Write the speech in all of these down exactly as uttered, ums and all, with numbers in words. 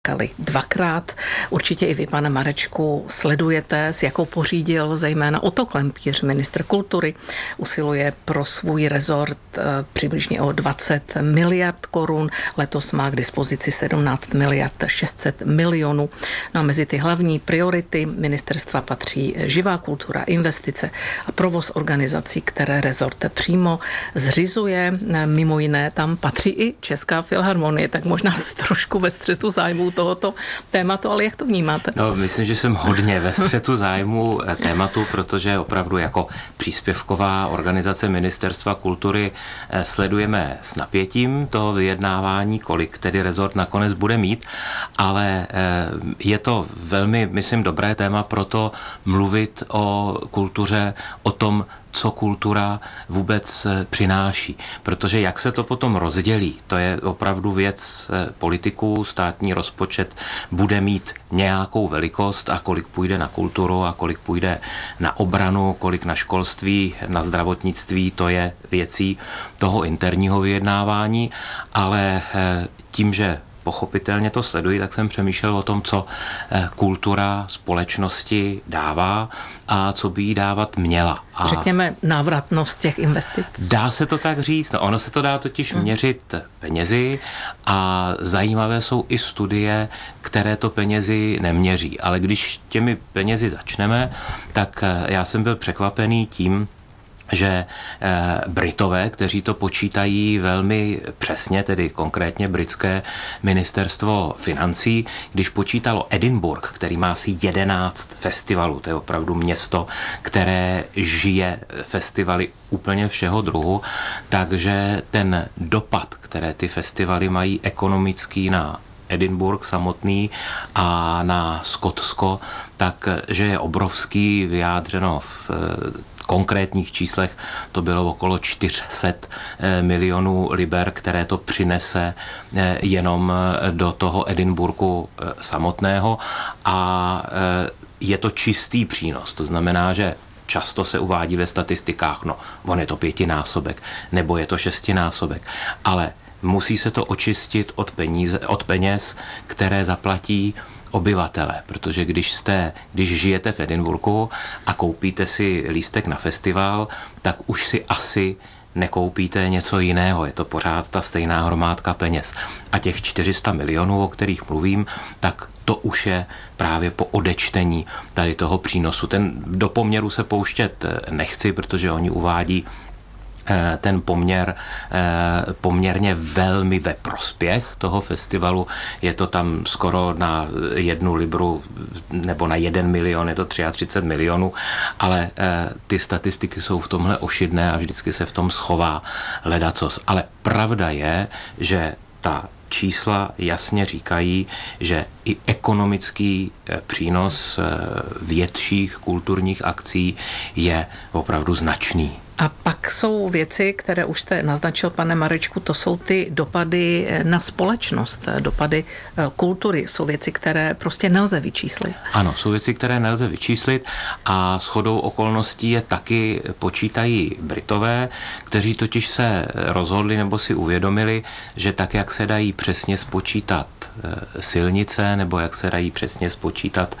dvakrát. Určitě i vy, pane Marečku, sledujete, s jakou pořídil zejména Otto Klempíř, ministr kultury. Usiluje pro svůj rezort přibližně o dvacet miliard korun. Letos má k dispozici sedmnáct miliard šest set milionů. No a mezi ty hlavní priority ministerstva patří živá kultura, investice a provoz organizací, které rezort přímo zřizuje. Mimo jiné tam patří i Česká filharmonie, tak možná se trošku ve střetu zájmů tohoto tématu, ale jak to vnímáte? No, myslím, že jsem hodně ve střetu zájmu tématu, protože opravdu jako příspěvková organizace Ministerstva kultury sledujeme s napětím toho vyjednávání, kolik tedy rezort nakonec bude mít, ale je to velmi, myslím, dobré téma pro to mluvit o kultuře, o tom, co kultura vůbec přináší. Protože jak se to potom rozdělí, to je opravdu věc politiků, státní rozpočet bude mít nějakou velikost a kolik půjde na kulturu a kolik půjde na obranu, kolik na školství, na zdravotnictví, to je věcí toho interního vyjednávání, ale tím, že pochopitelně to sleduji, tak jsem přemýšlel o tom, co kultura společnosti dává a co by jí dávat měla. A řekněme návratnost těch investic. Dá se to tak říct, no ono se to dá totiž hmm. měřit penězi a zajímavé jsou i studie, které to penězi neměří. Ale když těmi penězi začneme, tak já jsem byl překvapený tím, že eh, Britové, kteří to počítají velmi přesně, tedy konkrétně britské ministerstvo financí, když počítalo Edinburgh, který má asi jedenáct festivalů, to je opravdu město, které žije festivaly úplně všeho druhu, takže ten dopad, které ty festivaly mají ekonomický na Edinburgh samotný a na Skotsko, takže je obrovský, vyjádřeno v konkrétních číslech to bylo okolo čtyři sta milionů liber, které to přinese jenom do toho Edinburghu samotného a je to čistý přínos, to znamená, že často se uvádí ve statistikách, no, on je to pětinásobek, nebo je to šestinásobek, ale musí se to očistit od, peníze, od peněz, které zaplatí obyvatele, protože když jste, když žijete v Edinburghu a koupíte si lístek na festival, tak už si asi nekoupíte něco jiného, je to pořád ta stejná hromádka peněz. A těch čtyři sta milionů, o kterých mluvím, tak to už je právě po odečtení tady toho přínosu. Ten do poměru se pouštět nechci, protože oni uvádí ten poměr poměrně velmi ve prospěch toho festivalu. Je to tam skoro na jednu libru nebo na jeden milion, je to třicet tři milionů, ale ty statistiky jsou v tomhle ošidné a vždycky se v tom schová ledacos. Ale pravda je, že ta čísla jasně říkají, že i ekonomický přínos větších kulturních akcí je opravdu značný. A pak jsou věci, které už jste naznačil, pane Marečku, to jsou ty dopady na společnost, dopady kultury. Jsou věci, které prostě nelze vyčíslit. Ano, jsou věci, které nelze vyčíslit a shodou okolností je taky počítají Britové, kteří totiž se rozhodli nebo si uvědomili, že tak, jak se dají přesně spočítat silnice nebo jak se dají přesně spočítat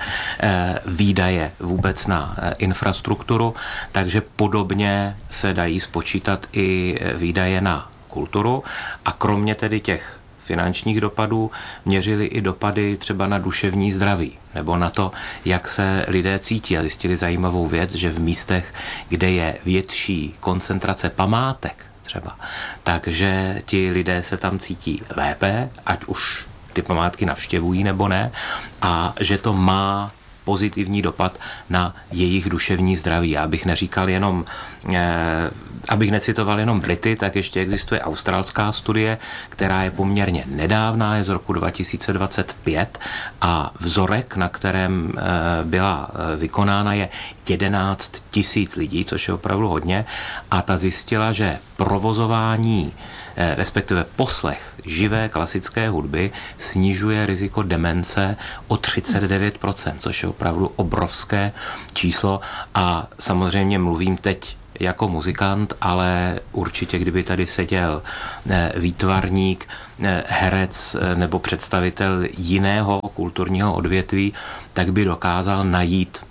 výdaje vůbec na infrastrukturu, takže podobně se dají spočítat i výdaje na kulturu a kromě tedy těch finančních dopadů měřili i dopady třeba na duševní zdraví nebo na to, jak se lidé cítí a zjistili zajímavou věc, že v místech, kde je větší koncentrace památek třeba, takže ti lidé se tam cítí lépe, ať už ty památky navštěvují nebo ne, a že to má pozitivní dopad na jejich duševní zdraví. Já bych neříkal jenom, eh, abych necitoval jenom Brity, tak ještě existuje australská studie, která je poměrně nedávná, je z roku dva tisíce dvacet pět a vzorek, na kterém eh, byla eh, vykonána, je jedenáct tisíc lidí, což je opravdu hodně, a ta zjistila, že provozování respektive poslech živé klasické hudby snižuje riziko demence o třicet devět procent, což je opravdu obrovské číslo a samozřejmě mluvím teď jako muzikant, ale určitě, kdyby tady seděl výtvarník, herec nebo představitel jiného kulturního odvětví, tak by dokázal najít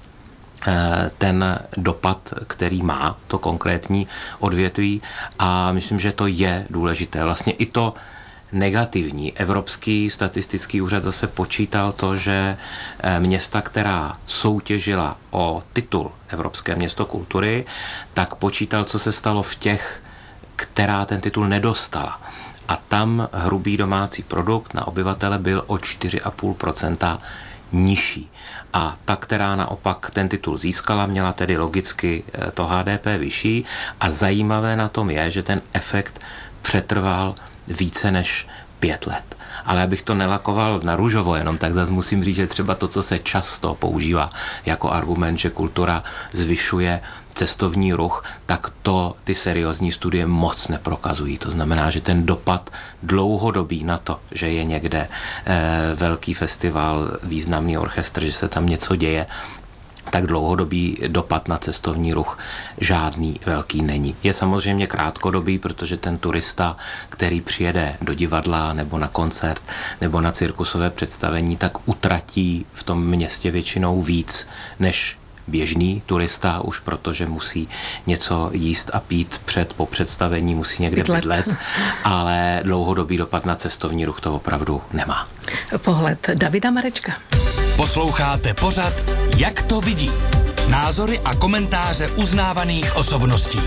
ten dopad, který má to konkrétní odvětví, a myslím, že to je důležité. Vlastně i to negativní. Evropský statistický úřad zase počítal to, že města, která soutěžila o titul Evropské město kultury, tak počítal, co se stalo v těch, která ten titul nedostala. A tam hrubý domácí produkt na obyvatele byl o čtyři a půl procenta nižší. A ta, která naopak ten titul získala, měla tedy logicky to H D P vyšší, a zajímavé na tom je, že ten efekt přetrval více než pět let. Ale abych to nelakoval na růžovo jenom, tak zase musím říct, že třeba to, co se často používá jako argument, že kultura zvyšuje cestovní ruch, tak to ty seriózní studie moc neprokazují. To znamená, že ten dopad dlouhodobý na to, že je někde eh, velký festival, významný orchestr, že se tam něco děje, tak dlouhodobý dopad na cestovní ruch žádný velký není. Je samozřejmě krátkodobý, protože ten turista, který přijede do divadla nebo na koncert nebo na cirkusové představení, tak utratí v tom městě většinou víc než běžný turista, už protože musí něco jíst a pít před, po představení, musí někde bydlet, ale dlouhodobý dopad na cestovní ruch to opravdu nemá. Pohled Davida Marečka. Posloucháte pořad Jak to vidí? Názory a komentáře uznávaných osobností.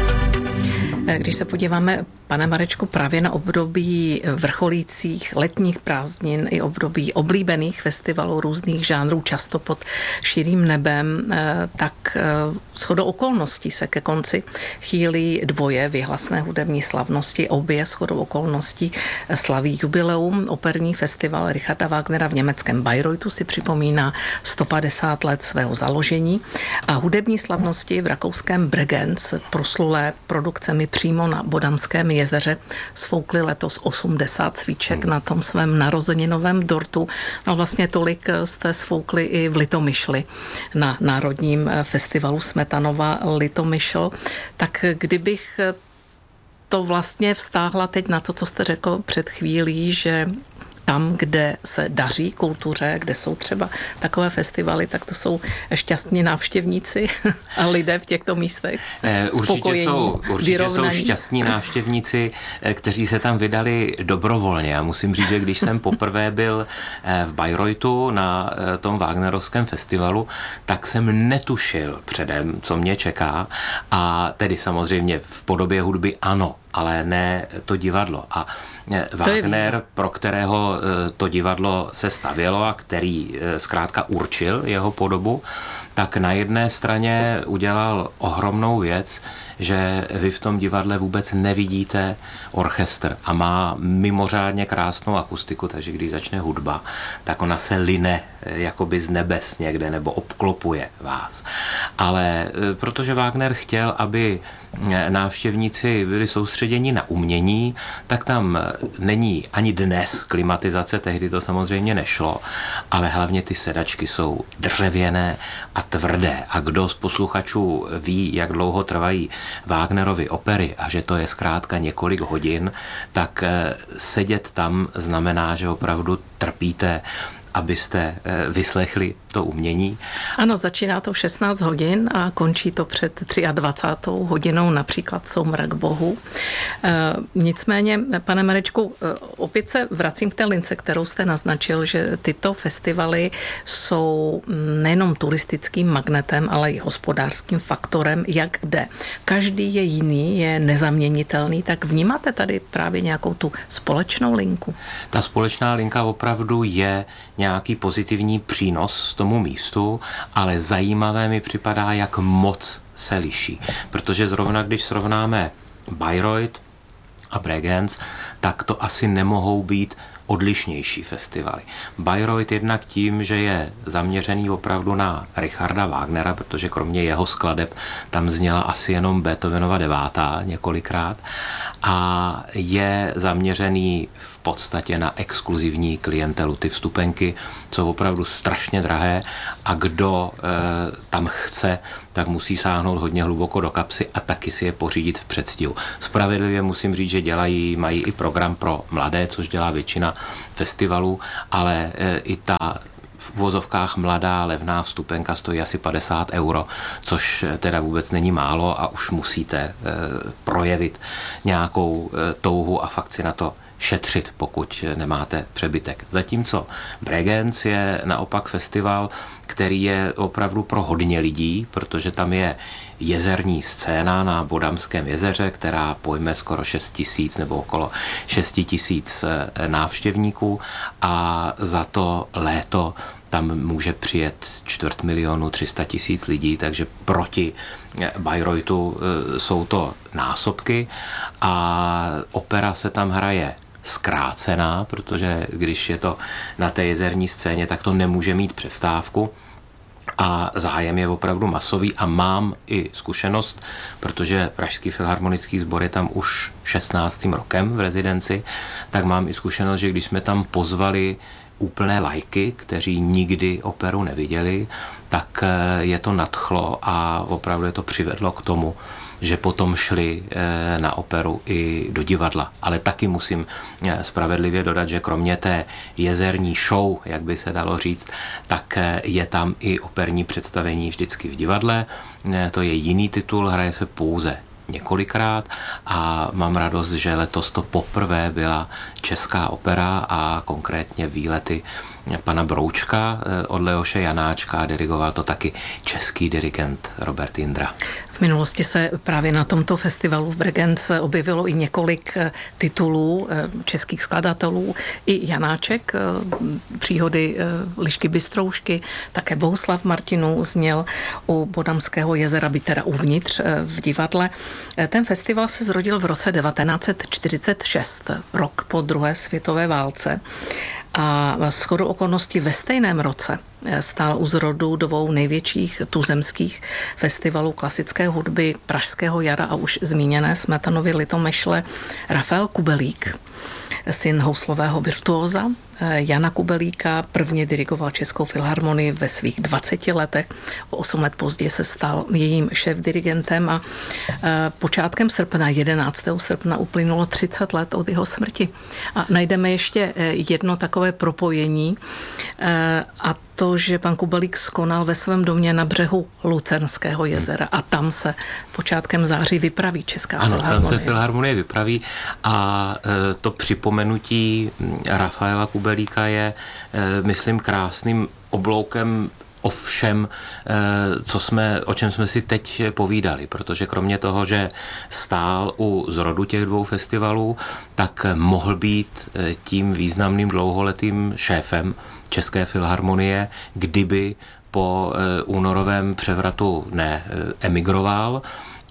Když se podíváme, pane Marečku, právě na období vrcholících letních prázdnin i období oblíbených festivalů různých žánrů, často pod širým nebem, tak shodou okolností se ke konci chýlí dvoje vyhlasné hudební slavnosti. Obě shodou okolností slaví jubileum. Operní festival Richarda Wagnera v německém Bayreuthu si připomíná sto padesát let svého založení a hudební slavnosti v rakouském Bregenz proslulé produkcemi přímo na Bodamském jezeře sfoukli letos osmdesát svíček na tom svém narozeninovém dortu. No vlastně tolik jste sfoukli i v Litomyšli na Národním festivalu Smetanova Litomyšl. Tak kdybych to vlastně vztáhla teď na to, co jste řekl před chvílí, že tam, kde se daří kultuře, kde jsou třeba takové festivaly, tak to jsou šťastní návštěvníci a lidé v těchto místech. Určitě jsou, určitě jsou šťastní návštěvníci, kteří se tam vydali dobrovolně. Já musím říct, že když jsem poprvé byl v Bayreuthu na tom Wagnerovském festivalu, tak jsem netušil předem, co mě čeká, a tedy samozřejmě v podobě hudby ano, ale ne to divadlo. A Wagner, pro kterého to divadlo se stavělo a který zkrátka určil jeho podobu, tak na jedné straně udělal ohromnou věc, že vy v tom divadle vůbec nevidíte orchestr a má mimořádně krásnou akustiku, takže když začne hudba, tak ona se line jakoby z nebes někde nebo obklopuje vás. Ale protože Wagner chtěl, aby návštěvníci byli soustředěni na umění, tak tam není ani dnes klimatizace, tehdy to samozřejmě nešlo, ale hlavně ty sedačky jsou dřevěné a tvrdé. A kdo z posluchačů ví, jak dlouho trvají Wagnerovy opery a že to je zkrátka několik hodin, tak sedět tam znamená, že opravdu trpíte, abyste vyslechli to umění. Ano, začíná to v šestnáct hodin a končí to před dvacátou třetí hodinou, například Soumrak bohu. E, nicméně, pane Marečku, opět se vracím k té lince, kterou jste naznačil, že tyto festivaly jsou nejenom turistickým magnetem, ale i hospodářským faktorem, jak kde. Každý je jiný, je nezaměnitelný, tak vnímáte tady právě nějakou tu společnou linku? Ta společná linka opravdu je nějaký pozitivní přínos tomu místu, ale zajímavé mi připadá, jak moc se liší. Protože zrovna když srovnáme Bayreuth a Bregenz, tak to asi nemohou být odlišnější festivaly. Bayreuth jednak tím, že je zaměřený opravdu na Richarda Wagnera, protože kromě jeho skladeb tam zněla asi jenom Beethovenova devátá několikrát, a je zaměřený v podstatě na exkluzivní klientelu. Ty vstupenky jsou opravdu strašně drahé a kdo e, tam chce, tak musí sáhnout hodně hluboko do kapsy a taky si je pořídit v předstihu. Spravedlivě musím říct, že dělají, mají i program pro mladé, což dělá většina festivalů, ale i ta v uvozovkách mladá levná vstupenka stojí asi padesát euro, což teda vůbec není málo a už musíte e, projevit nějakou e, touhu a fakt si na to šetřit, pokud nemáte přebytek. Zatímco Bregenz je naopak festival, který je opravdu pro hodně lidí, protože tam je jezerní scéna na Bodamském jezeře, která pojme skoro šest tisíc nebo okolo šest tisíc návštěvníků a za to léto tam může přijet čtvrt milionu, tři sta tisíc lidí, takže proti Bayreuthu jsou to násobky a opera se tam hraje zkrácená, protože když je to na té jezerní scéně, tak to nemůže mít přestávku a zájem je opravdu masový a mám i zkušenost, protože Pražský filharmonický sbor je tam už šestnáctým rokem v rezidenci, tak mám i zkušenost, že když jsme tam pozvali úplné lajky, kteří nikdy operu neviděli, tak je to nadchlo a opravdu je to přivedlo k tomu, že potom šli na operu i do divadla. Ale taky musím spravedlivě dodat, že kromě té jezerní show, jak by se dalo říct, tak je tam i operní představení vždycky v divadle. To je jiný titul, hraje se pouze několikrát a mám radost, že letos to poprvé byla česká opera a konkrétně výlety pana Broučka od Leoše Janáčka, dirigoval to taky český dirigent Robert Jindra. V minulosti se právě na tomto festivalu v Bregenz objevilo i několik titulů českých skladatelů, i Janáček, příhody Lišky Bystroušky, také Bohuslav Martinů zněl u Bodamského jezera, by teda uvnitř v divadle. Ten festival se zrodil v roce devatenáct set čtyřicet šest, rok po druhé světové válce. A shodou okolností ve stejném roce stál u zrodu dvou největších tuzemských festivalů klasické hudby Pražského jara a už zmíněné Smetanovy Litomyšle Rafael Kubelík, syn houslového virtuóza Jana Kubelíka, prvně dirigoval Českou filharmonii ve svých dvaceti letech. O osm let později se stal jejím šéfdirigentem a počátkem srpna, jedenáctého srpna, uplynulo třicet let od jeho smrti. A najdeme ještě jedno takové propojení a to, že pan Kubelík skonal ve svém domě na břehu Lucernského jezera a tam se počátkem září vypraví Česká ano, filharmonie. Ano, tam se filharmonie vypraví a to připomenutí Rafaela Kubelíka je, myslím, krásným obloukem o všem, co jsme, o čem jsme si teď povídali, protože kromě toho, že stál u zrodu těch dvou festivalů, tak mohl být tím významným dlouholetým šéfem České filharmonie, kdyby po únorovém převratu neemigroval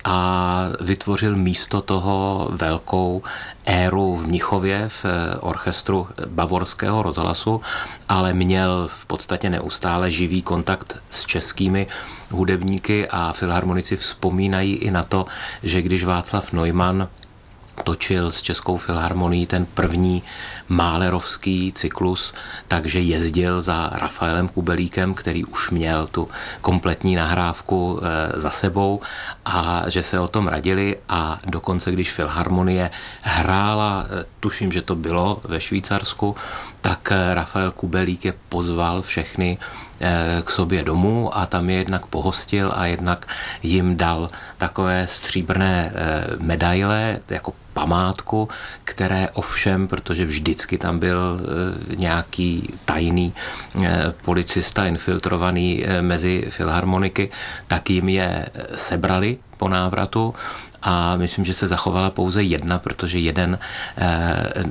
a vytvořil místo toho velkou éru v Mnichově v orchestru Bavorského rozhlasu, ale měl v podstatě neustále živý kontakt s českými hudebníky a filharmonici vzpomínají i na to, že když Václav Neumann točil s Českou filharmonií ten první málerovský cyklus, takže jezdil za Rafaelem Kubelíkem, který už měl tu kompletní nahrávku e, za sebou a že se o tom radili a dokonce, když filharmonie hrála, e, tuším, že to bylo ve Švýcarsku, tak Rafael Kubelík je pozval všechny e, k sobě domů a tam je jednak pohostil a jednak jim dal takové stříbrné e, medaile jako památku, které ovšem, protože vždycky tam byl e, nějaký tajný e, policista infiltrovaný e, mezi filharmoniky, tak jim je sebrali po návratu a myslím, že se zachovala pouze jedna, protože jeden e,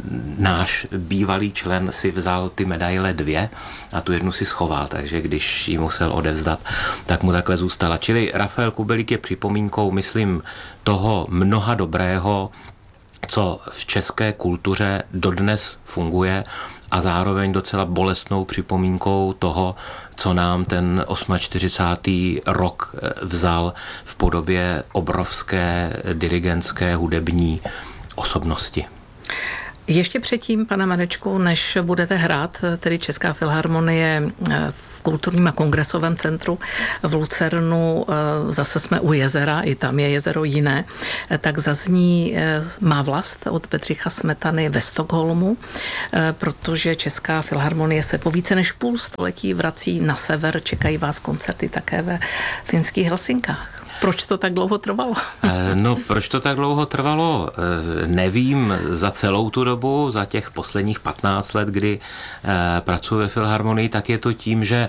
náš bývalý člen si vzal ty medaile dvě a tu jednu si schoval, takže když ji musel odevzdat, tak mu takhle zůstala. Čili Rafael Kubelík je připomínkou, myslím, toho mnoha dobrého, co v české kultuře dodnes funguje a zároveň docela bolestnou připomínkou toho, co nám ten čtyřicátý osmý rok vzal v podobě obrovské dirigentské hudební osobnosti. Ještě předtím, pane Marečku, než budete hrát, tedy Česká filharmonie v Kulturním a kongresovém centru v Lucernu, zase jsme u jezera, i tam je jezero jiné, tak zazní Má vlast od Bedřicha Smetany ve Stockholmu, protože Česká filharmonie se po více než půl století vrací na sever, čekají vás koncerty také ve finských Helsinkách. Proč to tak dlouho trvalo? No, proč to tak dlouho trvalo? Nevím za celou tu dobu, za těch posledních patnáct let, kdy pracuji ve filharmonii, tak je to tím, že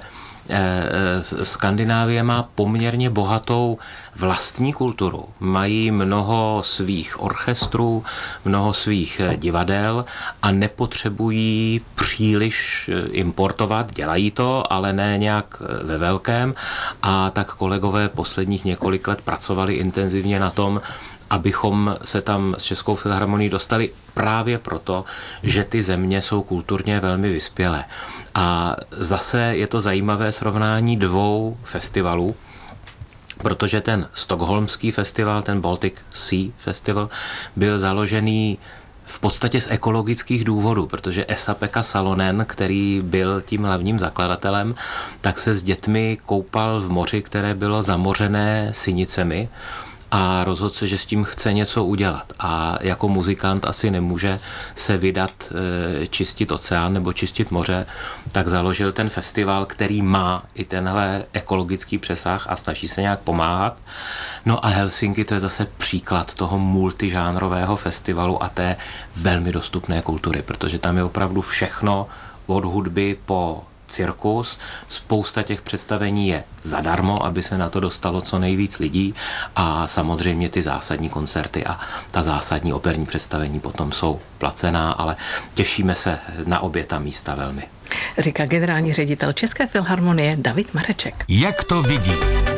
Skandinávie má poměrně bohatou vlastní kulturu. Mají mnoho svých orchestrů, mnoho svých divadel a nepotřebují příliš importovat. Dělají to, ale ne nějak ve velkém. A tak kolegové posledních několik let pracovali intenzivně na tom, abychom se tam s Českou filharmonií dostali právě proto, že ty země jsou kulturně velmi vyspělé. A zase je to zajímavé srovnání dvou festivalů, protože ten stockholmský festival, ten Baltic Sea Festival, byl založený v podstatě z ekologických důvodů, protože Esa-Pekka Salonen, který byl tím hlavním zakladatelem, tak se s dětmi koupal v moři, které bylo zamořené sinicemi, a rozhodl se, že s tím chce něco udělat. A jako muzikant asi nemůže se vydat e, čistit oceán nebo čistit moře, tak založil ten festival, který má i tenhle ekologický přesah a snaží se nějak pomáhat. No a Helsinky, to je zase příklad toho multižánrového festivalu a té velmi dostupné kultury, protože tam je opravdu všechno od hudby po cirkus. Spousta těch představení je zadarmo, aby se na to dostalo co nejvíc lidí a samozřejmě ty zásadní koncerty a ta zásadní operní představení potom jsou placená, ale těšíme se na obě ta místa velmi. Říká generální ředitel České filharmonie David Mareček. Jak to vidí?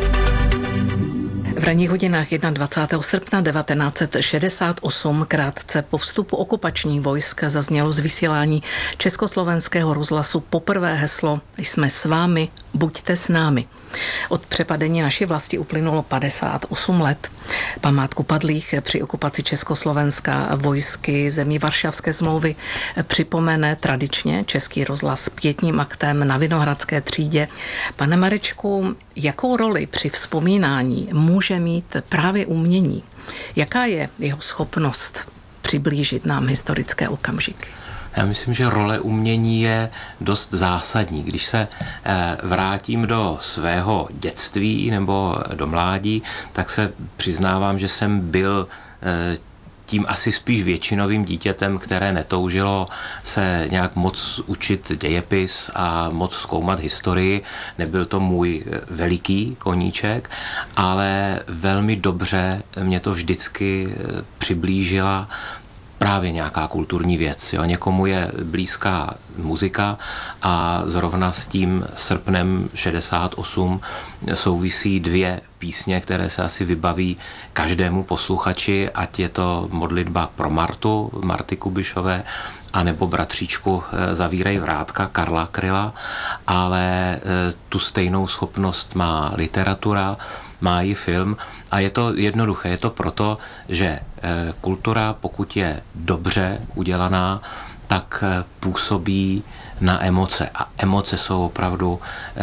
V ranních hodinách dvacátého prvního srpna devatenáct set šedesát osm, krátce po vstupu okupačních vojsk, zaznělo z vysílání Československého rozhlasu poprvé heslo Jsme s vámi, buďte s námi. Od přepadení naší vlasti uplynulo padesát osm let. Památku padlých při okupaci Československa vojsky zemí Varšavské smlouvy připomene tradičně Český rozhlas pětním aktem na Vinohradské třídě. Pane Marečku, jakou roli při vzpomínání může mít právě umění? Jaká je jeho schopnost přiblížit nám historické okamžiky? Já myslím, že role umění je dost zásadní. Když se vrátím do svého dětství nebo do mládí, tak se přiznávám, že jsem byl tím asi spíš většinovým dítětem, které netoužilo se nějak moc učit dějepis a moc zkoumat historii. Nebyl to můj veliký koníček, ale velmi dobře mě to vždycky přiblížila právě nějaká kulturní věc. Jo. Někomu je blízká muzika a zrovna s tím srpnem šedesát osm souvisí dvě písně, které se asi vybaví každému posluchači, ať je to modlitba pro Martu, Marty Kubišové, anebo Bratříčku Zavírej vrátka Karla Kryla, ale tu stejnou schopnost má literatura, má i film a je to jednoduché. Je to proto, že kultura, pokud je dobře udělaná, tak působí na emoce. A emoce jsou opravdu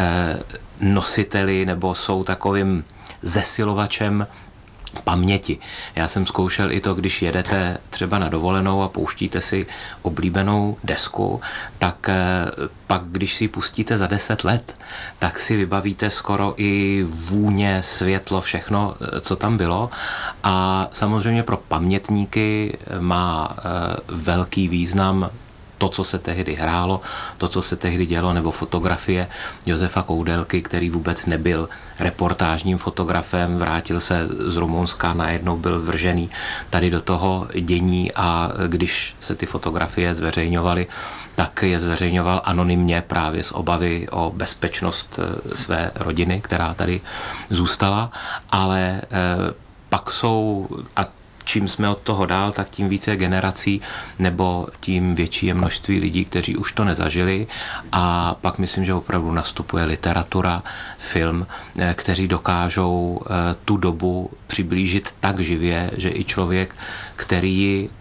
nositeli nebo jsou takovým zesilovačem paměti. Já jsem zkoušel i to, když jedete třeba na dovolenou a pouštíte si oblíbenou desku, tak pak, když si ji pustíte za deset let, tak si vybavíte skoro i vůně, světlo, všechno, co tam bylo. A samozřejmě pro pamětníky má velký význam to, co se tehdy hrálo, to, co se tehdy dělo, nebo fotografie Josefa Koudelky, který vůbec nebyl reportážním fotografem, vrátil se z Rumunska, najednou byl vržený tady do toho dění a když se ty fotografie zveřejňovaly, tak je zveřejňoval anonymně právě z obavy o bezpečnost své rodiny, která tady zůstala, ale eh, pak jsou a čím jsme od toho dál, tak tím více generací nebo tím větší je množství lidí, kteří už to nezažili a pak myslím, že opravdu nastupuje literatura, film, kteří dokážou tu dobu přiblížit tak živě, že i člověk, který ji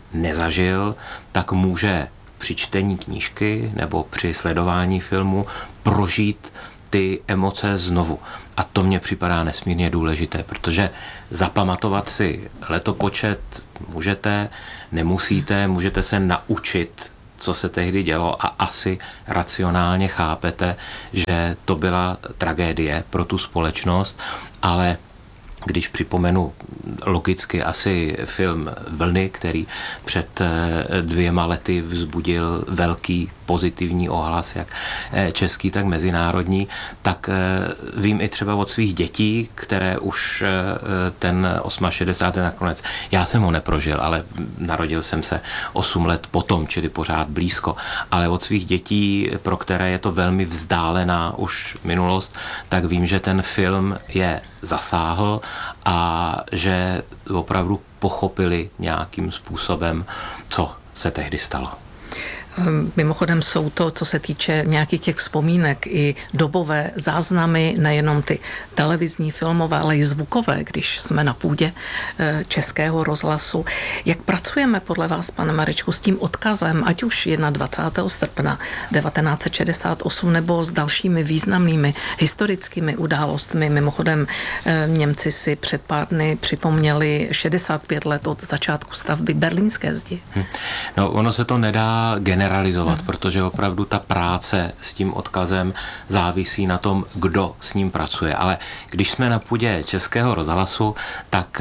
nezažil, tak může při čtení knížky nebo při sledování filmu prožít ty emoce znovu. A to mně připadá nesmírně důležité, protože zapamatovat si letopočet můžete, nemusíte, můžete se naučit, co se tehdy dělo, a asi racionálně chápete, že to byla tragédie pro tu společnost, ale když připomenu logicky asi film Vlny, který před dvěma lety vzbudil velký pozitivní ohlas, jak český, tak mezinárodní, tak vím i třeba od svých dětí, které už ten šedesátý osmý nakonec, já jsem ho neprožil, ale narodil jsem se osm let potom, čili pořád blízko, ale od svých dětí, pro které je to velmi vzdálená už minulost, tak vím, že ten film je zasáhl a že opravdu pochopili nějakým způsobem, co se tehdy stalo. Mimochodem jsou to, co se týče nějakých těch vzpomínek, i dobové záznamy, nejenom ty televizní, filmové, ale i zvukové, když jsme na půdě Českého rozhlasu. Jak pracujeme podle vás, pane Marečku, s tím odkazem, ať už dvacátého prvního srpna devatenáct set šedesát osm nebo s dalšími významnými historickými událostmi? Mimochodem Němci si před pár dny připomněli šedesát pět let od začátku stavby Berlínské zdi. No, ono se to nedá generalizovat, realizovat, protože opravdu ta práce s tím odkazem závisí na tom, kdo s ním pracuje. Ale když jsme na půdě Českého rozhlasu, tak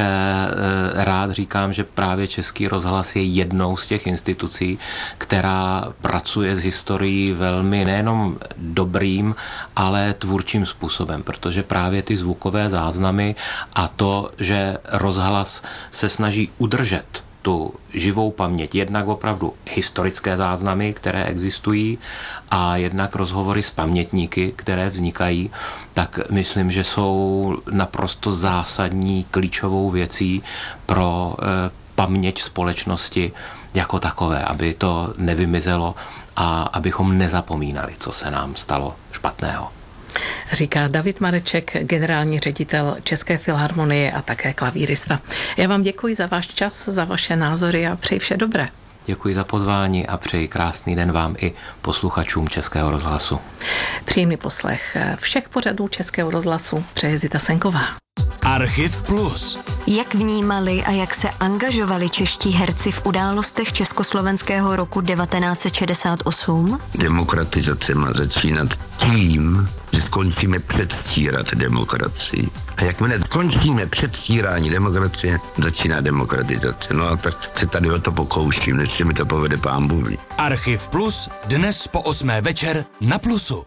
rád říkám, že právě Český rozhlas je jednou z těch institucí, která pracuje s historií velmi nejenom dobrým, ale tvůrčím způsobem, protože právě ty zvukové záznamy a to, že rozhlas se snaží udržet tu živou paměť, jednak opravdu historické záznamy, které existují, a jednak rozhovory s pamětníky, které vznikají, tak myslím, že jsou naprosto zásadní klíčovou věcí pro eh, paměť společnosti jako takové, aby to nevymizelo a abychom nezapomínali, co se nám stalo špatného. Říká David Mareček, generální ředitel České filharmonie a také klavírista. Já vám děkuji za váš čas, za vaše názory a přeji vše dobré. Děkuji za pozvání a přeji krásný den vám i posluchačům Českého rozhlasu. Příjemný poslech všech pořadů Českého rozhlasu přeje Zita Senková. Archiv Plus. Jak vnímali a jak se angažovali čeští herci v událostech československého roku devatenáct set šedesát osm? Demokratizace má začínat tím, že končíme předstírat demokracii. A jakmile končíme předstírání demokracie, začíná demokratizace. No a tak se tady o to pokouším, než se mi to povede pán Bůh. Archiv Plus dnes po osmé večer na Plusu.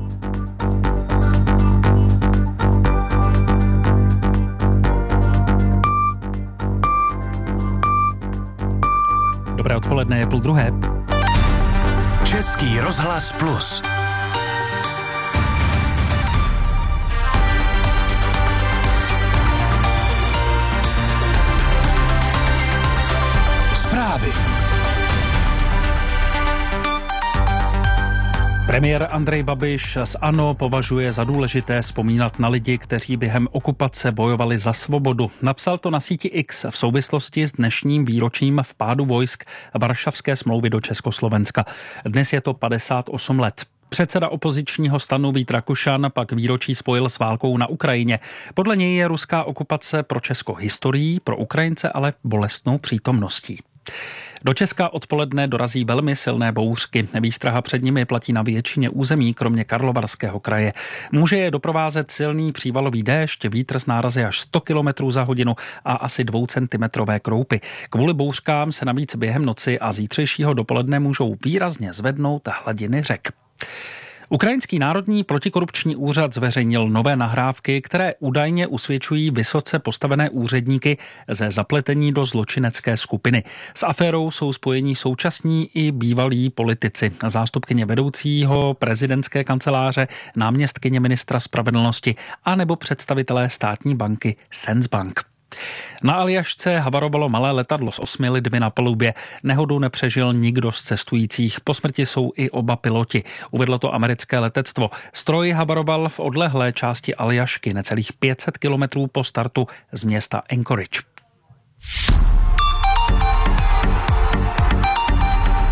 Dobré odpoledne, je půl druhé. Český rozhlas Plus. Zprávy. Premiér Andrej Babiš z ANO považuje za důležité vzpomínat na lidi, kteří během okupace bojovali za svobodu. Napsal to na síti X v souvislosti s dnešním výročím vpádu vojsk Varšavské smlouvy do Československa. Dnes je to padesát osm let. Předseda opozičního stanu Vít Rakušan pak výročí spojil s válkou na Ukrajině. Podle něj je ruská okupace pro Česko historií, pro Ukrajince ale bolestnou přítomností. Do Česka odpoledne dorazí velmi silné bouřky. Výstraha před nimi platí na většině území, kromě Karlovarského kraje. Může je doprovázet silný přívalový déšť, vítr s nárazy až sto kilometrů za hodinu a asi dvoucentimetrové kroupy. Kvůli bouřkám se navíc během noci a zítřejšího dopoledne můžou výrazně zvednout hladiny řek. Ukrajinský národní protikorupční úřad zveřejnil nové nahrávky, které údajně usvědčují vysoce postavené úředníky ze zapletení do zločinecké skupiny. S aférou jsou spojení současní i bývalí politici, zástupkyně vedoucího prezidentské kanceláře, náměstkyně ministra spravedlnosti a nebo představitelé státní banky Sensbank. Na Aljašce havarovalo malé letadlo s osmi lidmi na palubě. Nehodu nepřežil nikdo z cestujících. Po smrti jsou i oba piloti. Uvedlo to americké letectvo. Stroj havaroval v odlehlé části Aljašky, necelých pět set kilometrů po startu z města Anchorage.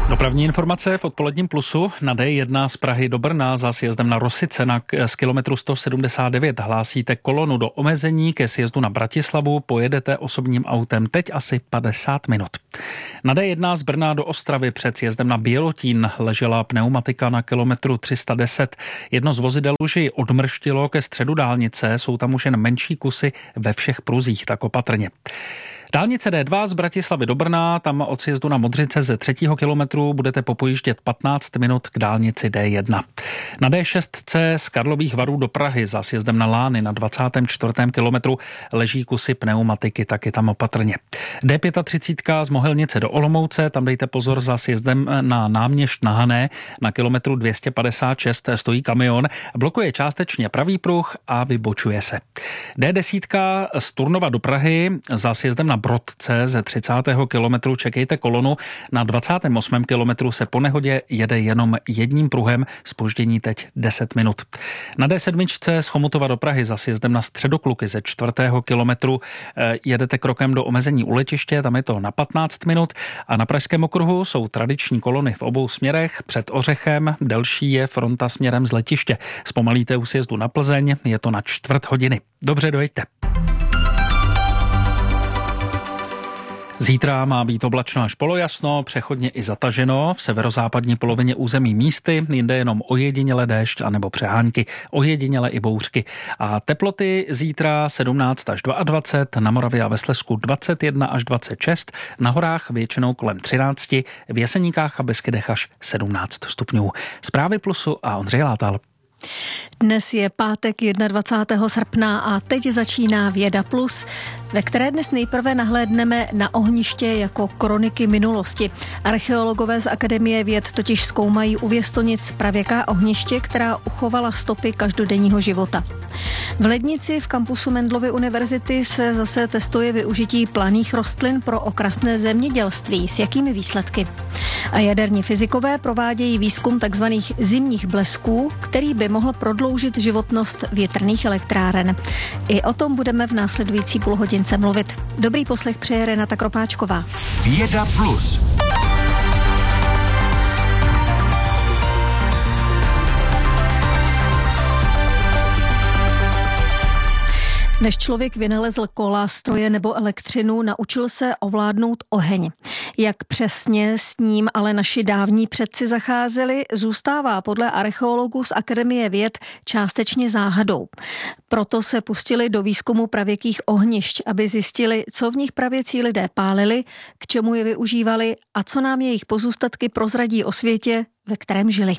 Dopravní informace v odpoledním plusu. Na D jedna z Prahy do Brna za sjezdem na Rosice na, z kilometru sto sedmdesát devět hlásíte kolonu do omezení, ke sjezdu na Bratislavu pojedete osobním autem teď asi padesát minut. Na D jedna z Brna do Ostravy před sjezdem na Bělotín ležela pneumatika na kilometru tři sta deset. Jedno z vozidel už ji odmrštilo ke středu dálnice, jsou tam už jen menší kusy ve všech pruzích, tak opatrně. Dálnice D dva z Bratislavy do Brna, tam od sjezdu na Modřice ze třetího kilometru budete popojíždět patnáct minut k dálnici D jedna. Na D šest C z Karlových Varů do Prahy za sjezdem na Lány na dvacátém čtvrtém kilometru leží kusy pneumatiky, taky tam opatrně. D třicet pět z Mohelnice do Olomouce, tam dejte pozor za sjezdem na Náměšť na Hané, na kilometru dvě stě padesát šest stojí kamion, blokuje částečně pravý pruh a vybočuje se. D deset z Turnova do Prahy za sjezdem na Brodce ze třicátého kilometru čekejte kolonu, na dvacátém osmém kilometru se po nehodě jede jenom jedním pruhem, zpoždění teď deset minut. Na D sedm z Chomutova do Prahy za sjezdem na Středokluky ze čtvrtého kilometru jedete krokem do omezení u letiště, tam je to na patnáct minut a na Pražském okruhu jsou tradiční kolony v obou směrech, před Ořechem delší je fronta směrem z letiště. Zpomalíte u sjezdu na Plzeň, je to na čtvrt hodiny. Dobře, dojeďte. Zítra má být oblačno až polojasno, přechodně i zataženo, v severozápadní polovině území místy, jinde jenom ojediněle déšť anebo přehánky, ojediněle i bouřky. A teploty zítra sedmnáct až dvacet dva, na Moravě a ve Slezsku dvacet jedna až dvacet šest, na horách většinou kolem třináct, v Jeseníkách a Beskydech až sedmnáct stupňů. Zprávy Plusu a Ondřej Látal. Dnes je pátek dvacátého prvního srpna a teď začíná Věda Plus, ve které dnes nejprve nahlédneme na ohniště jako kroniky minulosti. Archeologové z Akademie věd totiž zkoumají u Věstonic pravěká ohniště, která uchovala stopy každodenního života. V Lednici v kampusu Mendelovy univerzity se zase testuje využití planých rostlin pro okrasné zemědělství. S jakými výsledky? A jaderní fyzikové provádějí výzkum takzvaných zimních blesků, který by mohl prodloužit životnost větrných elektráren. I o tom budeme v následující půlhodince mluvit. Dobrý poslech přeje Renata Kropáčková. Věda Plus. Než člověk vynalezl kola, stroje nebo elektřinu, naučil se ovládnout oheň. Jak přesně s ním ale naši dávní předci zacházeli, zůstává podle archeologů z Akademie věd částečně záhadou. Proto se pustili do výzkumu pravěkých ohnišť, aby zjistili, co v nich pravěcí lidé pálili, k čemu je využívali a co nám jejich pozůstatky prozradí o světě, ve kterém žili.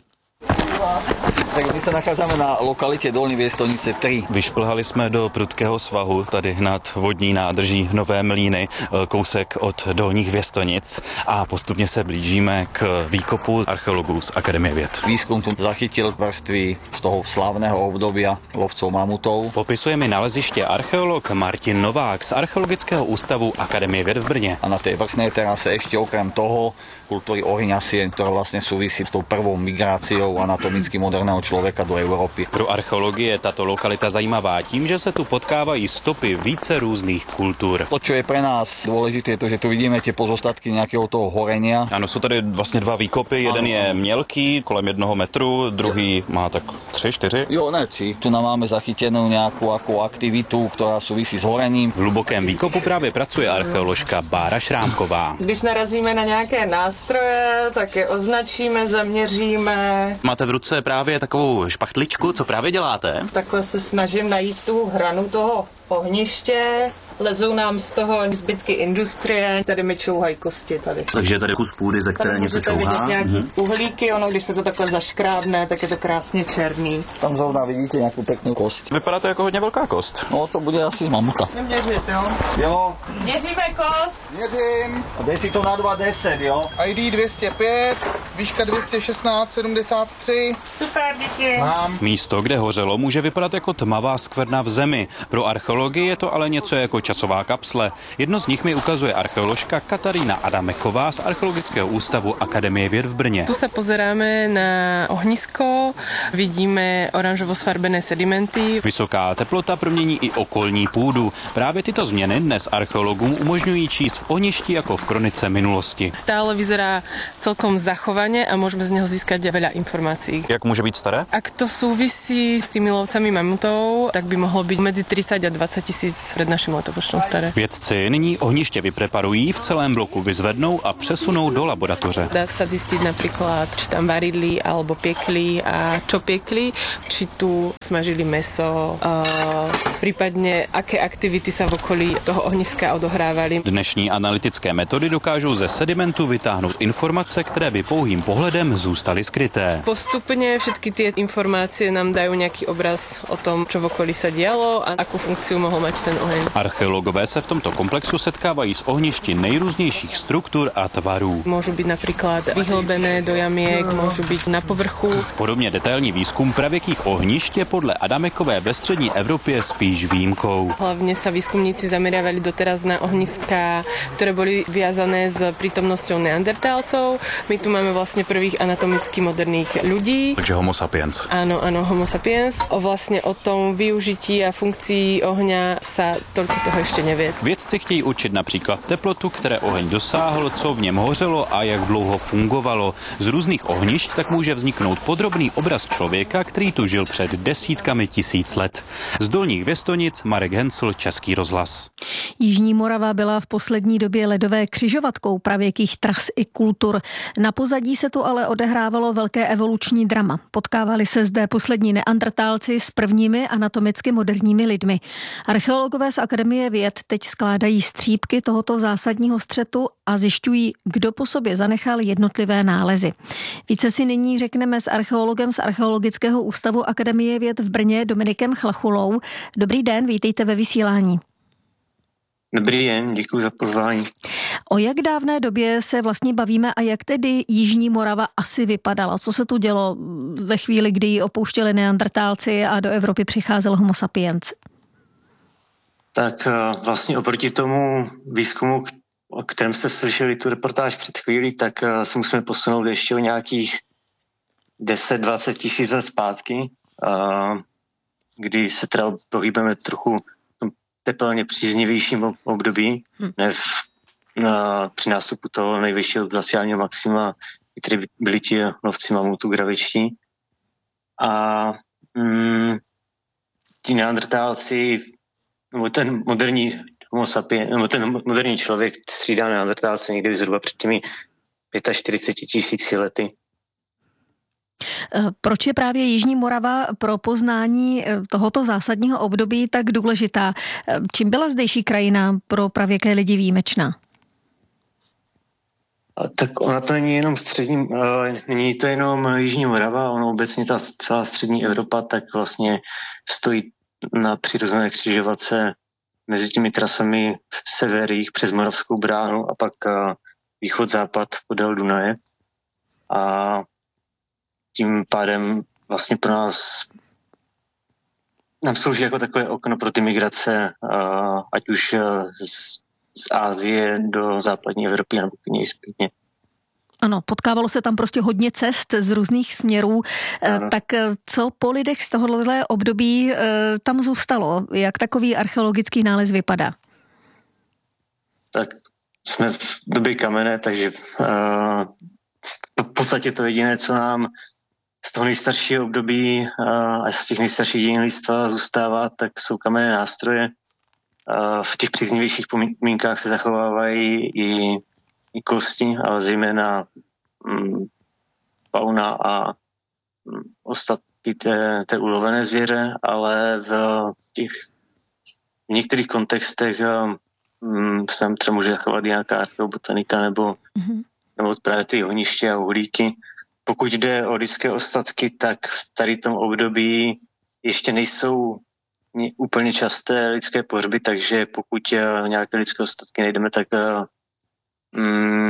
Tak my se nacházíme na lokalitě Dolní Věstonice tři. Vyšplhali jsme do prudkého svahu tady nad vodní nádrží Nové Mlýny, kousek od Dolních Věstonic a postupně se blížíme k výkopu archeologů z Akademie věd. Výzkum tu zachytil vrstvy z toho slávného obdobia lovcov mamutov. Popisuje mi naleziště archeolog Martin Novák z Archeologického ústavu Akademie věd v Brně. A na té vrchné terase ještě okrem toho kultury ohňasien, ktorá vlastne súvisí s tou prvou migráciou anatomicky moderného člověka do Evropy. Pro archeologii je tato lokalita zajímavá tím, že se tu potkávají stopy více různých kultur. To, čo je pre nás dôležité, je to, že tu vidíme tie pozostatky nějakého toho horenia. Ano, jsou tady vlastně dva výkopy, jeden ano, je mělký, kolem jednoho metru, druhý má tak tři, čtyři. Jo, ne, tři. Tu nám máme zachytenou nějakou ako aktivitu, která souvisí s horením. V hlubokém výkopu právě pracuje archeoložka Bára Šrámková. Když narazíme na nějaké nástroje, tak je označíme, zaměříme. Máte v ruce právě takovou špachtličku, co právě děláte? Takhle se snažím najít tu hranu toho ohniště. Lezou nám z toho zbytky industrie, tady mi čouhají kosti tady. Takže je tady kus půdy, ze které něco čouhá. Můžete vidět nějaký mm-hmm. uhlíky, ono, když se to takhle zaškrábne, tak je to krásně černý. Tam zrovna vidíte nějakou pěknou kost. Vypadá to jako hodně velká kost. No, to bude asi z mamuta. Neměřit, jo? Jo. Měříme kost. Měřím. A dej si to na dva deset, jo? I D dvě stě pět, výška dvě stě šestnáct sedmdesát tři. Super, díky. Mám. Místo, kde hořelo, může vypadat jako tmavá skvrna v zemi. Pro archeologii je to ale něco jako časová kapsle. Jedno z nich mi ukazuje archeoložka Katarína Adameková z Archeologického ústavu Akademie věd v Brně. Tu se pozeráme na ohnisko, vidíme oranžovo sfarbené sedimenty. Vysoká teplota promění i okolní půdu. Právě tyto změny dnes archeologům umožňují číst v ohništi jako v kronice minulosti. Stále vyzerá celkom zachovaně a môžeme z neho získať veľa informácií. Jak může být staré? Ak to súvisí s tými lovcami mamutov, tak by mohlo byť medzi tridsať a dvadsať tisíc pred naším letopočtom staré. Vědci nyní ohniště vypreparují, v celém bloku vyzvednou a přesunou do laboratoře. Dá sa zistiť napríklad, či tam varidli alebo piekli a čo piekli, či tu smažili meso, uh, prípadne aké aktivity sa v okolí toho ohniska odohrávali. Dnešní analytické metody dokážou ze sedimentu vytáhnout informace, které by pouhým pohledem zůstaly skryté. Postupne všetky tie informácie nám dajú nejaký obraz o tom, čo v okolí sa dialo a akú funkciu mohol mať ten oheň. Archeologové se v tomto komplexu setkávají s ohništi nejrůznějších struktur a tvarů. Môžu byť napríklad vyhlbené do jamiek, môžu byť na povrchu. Podobně detailní výzkum pravěkých ohnišť je podle Adamekové ve střední Evropě spíš výjimkou. Hlavne sa výskumníci zameriavali doteraz na ohniská, ktoré boli viazané s prítomnosťou neandertálcov. My tu máme vlastne prvých anatomicky moderných ľudí. Takže homo sapiens. Áno, áno, homo sapiens. O vlastne o tom využití a funkcii ohňa sa toľko toho ešte nevie. Vědci chtějí určit například teplotu, které oheň dosáhl, co v něm hořelo a jak dlouho fungovalo. Z různých ohnišť tak může vzniknout podrobný obraz člověka, který tu žil před desítkami tisíc let. Z Dolních Věstonic Marek Hencl, Český rozhlas. Jižní Morava byla v poslední době ledové křižovatkou pravěkých tras i kultur. Na pozadí se tu ale odehrávalo velké evoluční drama. Potkávali se zde poslední neandertálci s prvními anatomicky moderními lidmi. Archeologové z Akademie věd teď skládají střípky tohoto zásadního střetu a zjišťují, kdo po sobě zanechal jednotlivé nálezy. Více si nyní řekneme s archeologem z Archeologického ústavu Akademie věd v Brně Dominikem Chlachulou. Dobrý den, vítejte ve vysílání. Dobrý den, děkuji za pozvání. O jak dávné době se vlastně bavíme a jak tedy Jižní Morava asi vypadala? Co se tu dělo ve chvíli, kdy ji opouštěli neandertálci a do Evropy přicházel homo sapiens? Tak vlastně oproti tomu výzkumu, o kterém jste slyšeli tu reportáž před chvílí, tak si musíme posunout ještě o nějakých deset dvacet tisíc let zpátky, kdy se teda pohybujeme trochu tepelně příznivějším období, hmm. ne v, na, při nástupu toho nejvyššího glaciálního maxima, který byli ti lovci mamutů gravičtí. A mm, ti neandertálci, nebo ten moderní homo sapiens, nebo ten moderní člověk střídá neandertálce někdy zhruba před těmi čtyřicet pět tisíci lety. Proč je právě Jižní Morava pro poznání tohoto zásadního období tak důležitá? Čím byla zdejší krajina pro pravěké lidi výjimečná? Tak ona to není jenom střední, není to jenom Jižní Morava, ono obecně ta celá střední Evropa tak vlastně stojí na přirozené křižovatce mezi těmi trasami severých přes Moravskou bránu a pak východ-západ podél Dunaje. A tím pádem vlastně pro nás nám slouží jako takové okno pro ty migrace, ať už z, z Asie do západní Evropy nebo k něj zpětně. Ano, potkávalo se tam prostě hodně cest z různých směrů. Ano. Tak co po lidech z tohohle období tam zůstalo? Jak takový archeologický nález vypadá? Tak jsme v době kamene, takže uh, v podstatě to jediné, co nám z toho nejstaršího období a z těch nejstarších dějin lidstva zůstává, tak jsou kamenné nástroje. V těch příznivějších podmínkách se zachovávají i, i kosti, ale zejména mm, fauna a mm, ostatky té, té ulovené zvěře, ale v těch v některých kontextech mm, se tam třeba může zachovat nějaká archeobotanika nebo, mm-hmm. nebo právě ty ohniště a uhlíky. Pokud jde o lidské ostatky, tak v tady tom období ještě nejsou úplně časté lidské pohřby, takže pokud nějaké lidské ostatky nejdeme, tak um,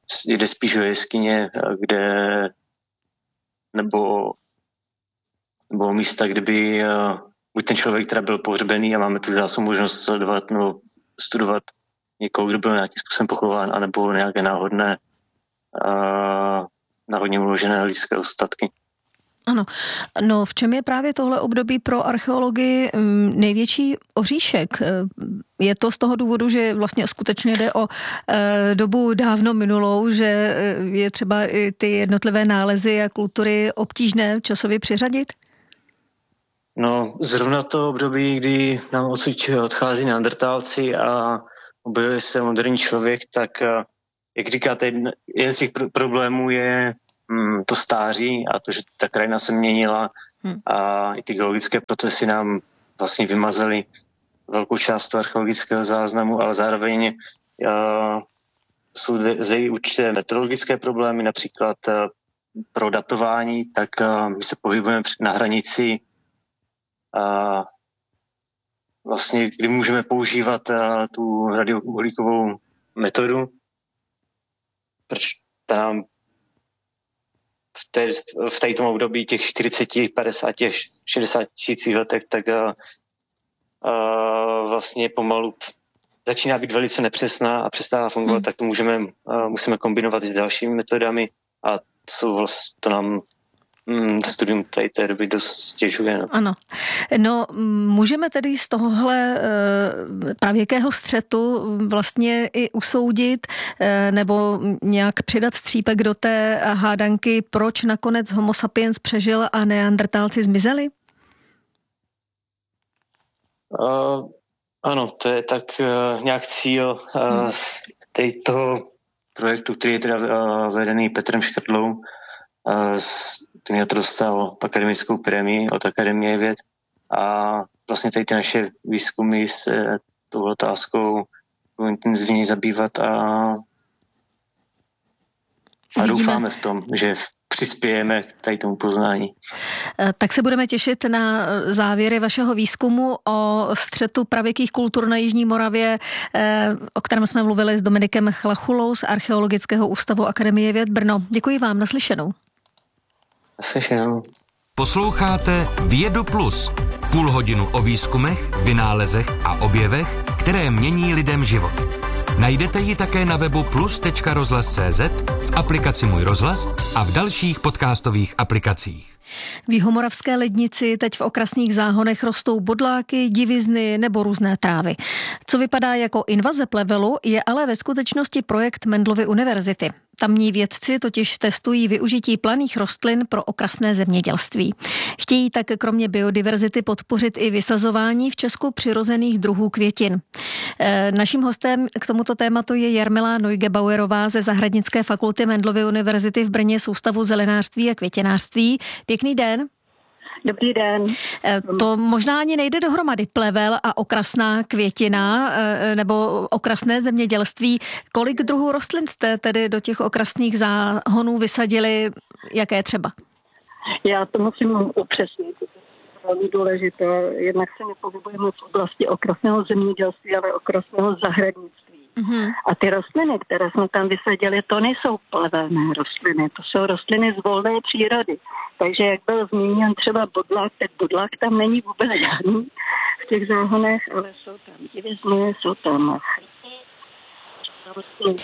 jde spíš o jeskyně, kde nebo, nebo místa, kde by buď ten člověk, který byl pohřbený a máme tu zase možnost sledovat nebo studovat někoho, kdo byl nějakým způsobem pochován, anebo nějaké náhodné uh, náhodně uložené lidské ostatky. Ano, no v čem je právě tohle období pro archeologii největší oříšek? Je to z toho důvodu, že vlastně skutečně jde o e, dobu dávno minulou, že je třeba i ty jednotlivé nálezy a kultury obtížné časově přiřadit? No, zrovna to období, kdy nám odsud odchází neandertálci a objevuje se moderní člověk, tak jak říkáte, jeden z těch problémů je mm, to stáří a to, že ta krajina se měnila hmm. a i ty geologické procesy nám vlastně vymazaly velkou část toho archeologického záznamu, ale zároveň uh, jsou zde i určité metodologické problémy, například uh, pro datování, tak uh, my se pohybujeme na hranici uh, vlastně, kdy můžeme používat uh, tu radiouhlíkovou metodu, proč tam v, té, v této období těch čtyřicet, padesát, šedesát tisících letech, tak uh, uh, vlastně pomalu začíná být velice nepřesná a přestává fungovat, hmm. tak to můžeme, uh, musíme kombinovat s dalšími metodami a to, jsou vlastně, to nám mm, studium tady té doby dost stěžuje. No. Ano. No, můžeme tedy z tohohle e, pravěkého střetu vlastně i usoudit e, nebo nějak přidat střípek do té hádanky, proč nakonec Homo sapiens přežil a neandertálci zmizeli? Uh, ano, to je tak uh, nějak cíl uh, z toho projektu, který je teda uh, vedený Petrem Škrtlou. Uh, který to dostal akademickou prémii od Akademie věd a vlastně tady ty naše výzkumy se tou otázkou budou intenzivně zabývat a, a doufáme v tom, že přispějeme k tady tomu poznání. Tak se budeme těšit na závěry vašeho výzkumu o střetu pravěkých kultur na Jižní Moravě, o kterém jsme mluvili s Dominikem Chlachulou z Archeologického ústavu Akademie věd Brno. Děkuji vám, naslyšenou. Naslyšenou. Posloucháte Vědu Plus. Půl hodinu o výzkumech, vynálezech a objevech, které mění lidem život. Najdete ji také na webu plus tečka rozhlas tečka cé zet, v aplikaci Můj rozhlas a v dalších podcastových aplikacích. V jihomoravské lednici teď v okrasných záhonech rostou bodláky, divizny nebo různé trávy. Co vypadá jako invaze plevelu, je ale ve skutečnosti projekt Mendelovy univerzity. Tamní vědci totiž testují využití planých rostlin pro okrasné zemědělství. Chtějí tak kromě biodiverzity podpořit i vysazování v Česku přirozených druhů květin. Naším hostem k tomuto tématu je Jarmila Neugebauerová ze Zahradnické fakulty Mendelovy univerzity v Brně z Ústavu zelenářství a květinářství. Pěkný den. Dobrý den. To možná ani nejde dohromady, plevel a okrasná květina nebo okrasné zemědělství. Kolik druhů rostlin jste tedy do těch okrasných záhonů vysadili, jaké třeba? Já to musím upřesnit. To je velmi důležité. Jednak se nepohybujeme v oblasti okrasného zemědělství, ale okrasného zahradnictví. Mm-hmm. A ty rostliny, které jsme tam vysadili, to nejsou plevelné rostliny, to jsou rostliny z volné přírody. Takže jak byl zmíněn třeba bodlák, tak bodlák tam není vůbec žádný v těch záhonech, ale jsou tam divizny, jsou tam rostliny.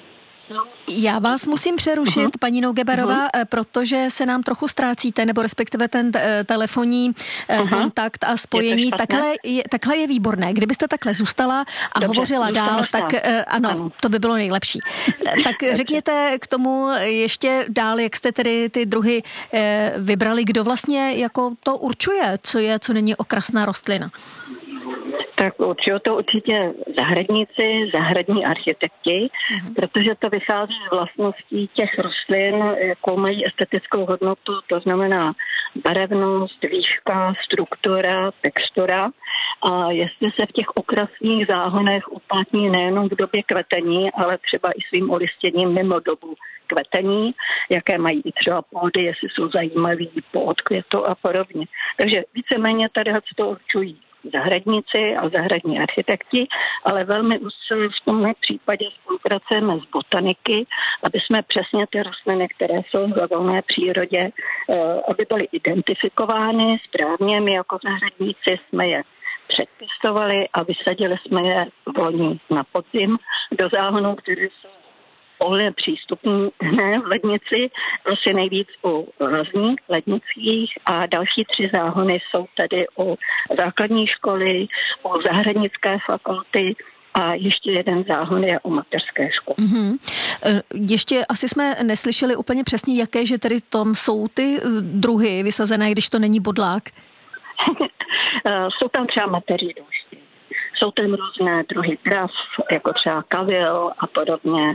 Já vás musím přerušit, uh-huh. paní Neugebauerová, uh-huh. protože se nám trochu ztrácíte, nebo respektive ten t- telefonní uh-huh. kontakt a spojení. Je takhle, je, takhle je výborné. Kdybyste takhle zůstala a Dobře, hovořila dál, tak uh, ano, ano, to by bylo nejlepší. Tak řekněte k tomu ještě dál, jak jste tedy ty druhy uh, vybrali, kdo vlastně jako to určuje, co je, co není okrasná rostlina. Tak určitě to určitě zahradníci, zahradní architekti, mm-hmm. protože to vychází z vlastností těch rostlin, jakou mají estetickou hodnotu, to znamená barevnost, výška, struktura, textura. A jestli se v těch okrasných záhonech uplatní nejenom v době kvetení, ale třeba i svým olistěním mimo dobu kvetení, jaké mají i třeba plody, jestli jsou zajímavý po odkvětu a podobně. Takže víceméně tady to určují zahradníci a zahradní architekti, ale velmi úzce v tomhle případě spolupracujeme s botaniky, aby jsme přesně ty rostliny, které jsou v volné přírodě, aby byly identifikovány správně. My jako zahradníci jsme je předpisovali a vysadili jsme je volní na podzim do záhonů, které jsou volně přístupné v lednici, asi nejvíc u lázní lednických a další tři záhony jsou tedy u základní školy, u zahradnické fakulty a ještě jeden záhon je u mateřské školy. Mm-hmm. Ještě asi jsme neslyšeli úplně přesně, jaké, že tedy tam jsou ty druhy vysazené, když to není bodlák. Jsou tam třeba mateří doušky. Jsou tam různé druhy trav, jako třeba kavil a podobně.